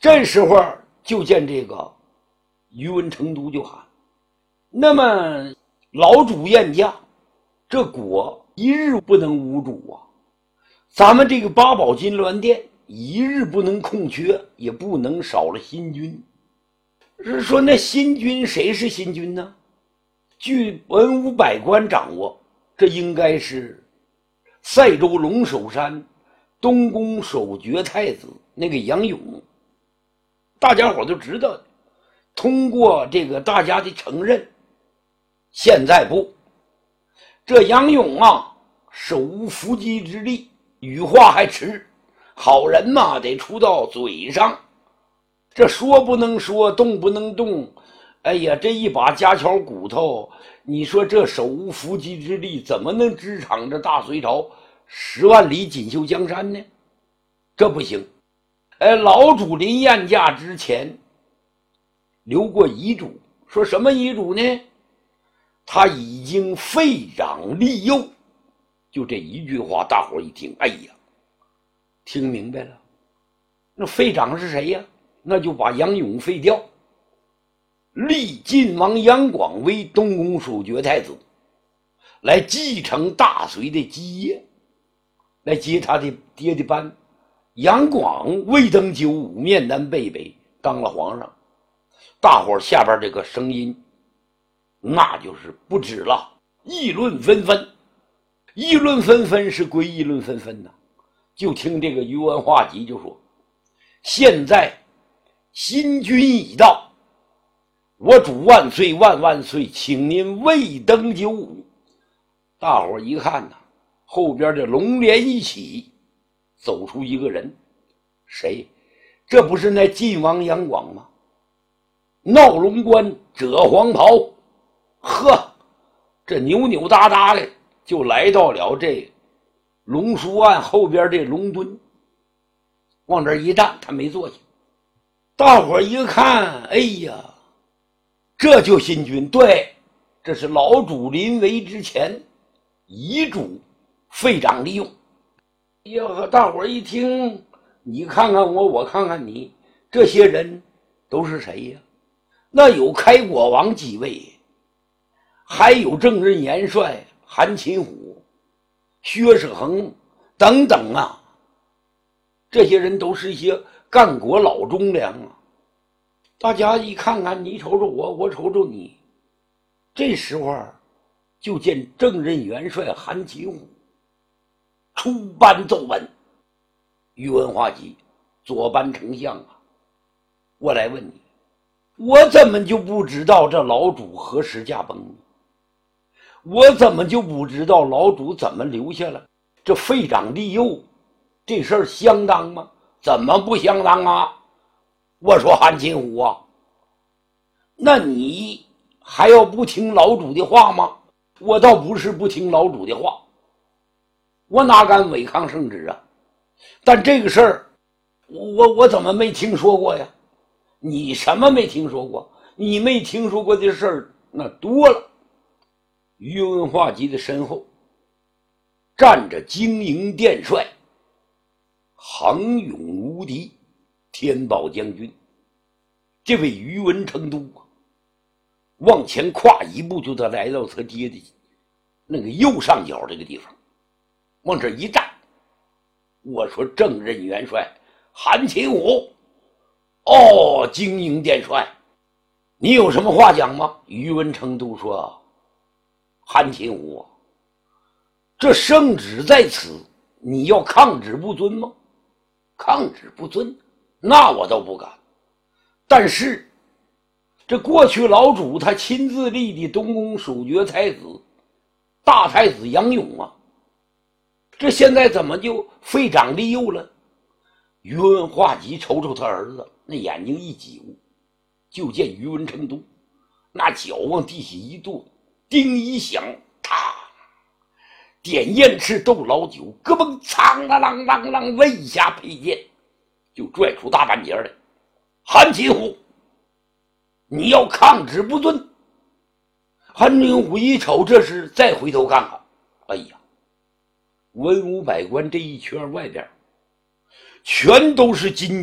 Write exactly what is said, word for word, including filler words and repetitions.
这时候就见这个宇文成都就喊：那么老主宴驾，这国一日不能无主啊！咱们这个八宝金銮殿一日不能空缺，也不能少了新君。是说那新君谁是新君呢？据文武百官掌握，这应该是塞州龙首山东宫守爵太子那个杨勇。大家伙都知道，通过这个大家的承认，现在不，这杨勇啊手无缚鸡之力，语话还迟，好人嘛得出到嘴上，这说不能说，动不能动。哎呀，这一把家巧骨头，你说这手无缚鸡之力，怎么能支撑着大隋朝十万里锦绣江山呢？这不行。哎，老主临宴驾之前留过遗嘱，说什么遗嘱呢？他已经废长立幼。就这一句话，大伙一听，哎呀，听明白了。那废长是谁呀？那就把杨勇废掉，立晋王杨广为东宫守爵太子，来继承大隋的基业，来接他的爹的班。杨广未登九五，面南背北，当了皇上。大伙下边这个声音那就是不止了，议论纷纷。议论纷纷是归议论纷纷呐，就听这个宇文化及就说：现在新君已到，我主万岁万万岁，请您未登九五。大伙一看呐，后边的龙帘一起，走出一个人，谁？这不是那晋王杨广吗？闹龙冠，遮黄袍，呵，这扭扭哒哒的就来到了这龙书案后边这龙墩，往这一站，他没坐下。大伙一看，哎呀，这就新君，对，这是老主临危之前遗嘱废长立幼。哎呀，大伙一听，你看看我，我看看你，这些人都是谁呀？那有开国王几位，还有正任元帅韩擒虎、薛世恒等等啊，这些人都是一些干国老忠良啊。大家一看看，你瞅瞅我，我瞅瞅你。这时候就见正任元帅韩擒虎出班奏闻：宇文化及，左班丞相啊，我来问你，我怎么就不知道这老主何时驾崩呢？我怎么就不知道老主怎么留下了这废长立幼？这事儿相当吗？怎么不相当啊？我说韩擒虎啊，那你还要不听老主的话吗？我倒不是不听老主的话，我哪敢违抗圣旨啊？但这个事儿，我我怎么没听说过呀？你什么没听说过？你没听说过的事儿那多了。宇文化及的身后站着经营殿帅航勇无敌天宝将军，这位宇文成都啊，往前跨一步就得来到他爹的那个右上角这个地方，往这一站。我说正任元帅韩擒虎，哦，经营殿帅，你有什么话讲吗？宇文成都说：韩擒虎，这圣旨在此，你要抗旨不遵吗？抗旨不遵，那我倒不敢。但是这过去老主他亲自立的东宫守爵太子大太子杨勇啊，这现在怎么就废长立幼了？宇文化及瞅瞅他儿子，那眼睛一挤悟，就见宇文成都那脚往地下一跺，叮一响，啪，点燕翅斗老酒，咯嘣苍啷啷啷啷，位下佩剑，就拽出大半截来。韩擒虎，你要抗旨不遵。韩擒虎一瞅，这是再回头看看，哎呀，文武百官这一圈外边全都是金